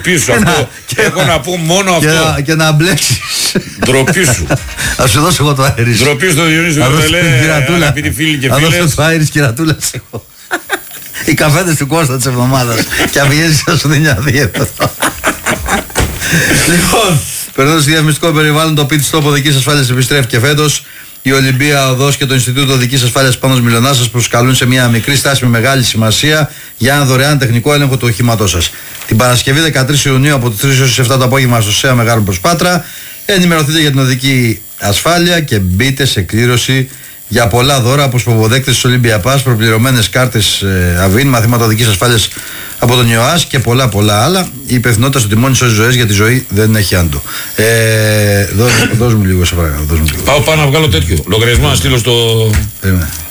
Ντροπή σου αυτό. Έχω να πω μόνο αυτό. Και να μπλέξεις. Ντροπή σου. Θα σου δώσω εγώ το Άιρις. Ντροπή στο Διονύση Βερβελέ. Αγαπητοί φίλοι και φίλες. Θα δώσω το Άιρις κυρατούλας εγώ. Οι καφέδες του Κώστα της εβδομάδας. Και αφηγήσεις θα σου δίνει αδίαιτο. Λοιπόν, περνώντας στο διαφημιστικό περιβάλλον, το πίτι στόπο οδικής ασφάλειας επιστρέφει και φέτος. Η Ολυμπία Οδός και το Ινστιτούτο Οδικής Ασφάλειας Πάνος Μιλωνάς σας προσκαλούν σε μια μικρή στάση με μεγάλη σημασία για ένα δωρεάν τεχνικό έλεγχο του οχήματός σας. Την Παρασκευή 13 Ιουνίου από τις 3 έως 7 το απόγευμα στο ΣΕΑ Μεγάλο Προσπάτρα. Ενημερωθείτε για την οδική ασφάλεια και μπείτε σε κλήρωση για πολλά δώρα από σποβοδέκτες της Olympia Pass, προπληρωμένες κάρτες ΑΒΙΝ, μαθήματα οδικής ασφάλειας από τον ΙΟΑΣ και πολλά άλλα. Η υπευθυνότητα στο τιμόνι σώζει ζωές, γιατί η ζωή δεν έχει άντο. Δώσ' μου λίγο σε παρακαλώ. Πάω να βγάλω τέτοιο λογαριασμό να στείλω στο...